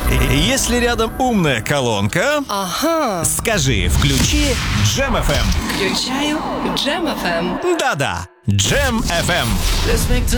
Если рядом умная колонка, Ага. скажи «включи Джем FM». Включаю Джем FM. Да-да, Джем FM. Let's make